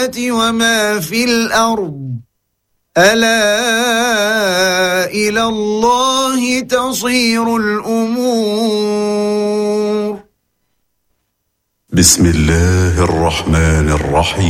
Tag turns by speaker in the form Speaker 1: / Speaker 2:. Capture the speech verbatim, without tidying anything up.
Speaker 1: وما في الأرض ألا إلى الله تصير الأمور.
Speaker 2: بسم الله الرحمن الرحيم.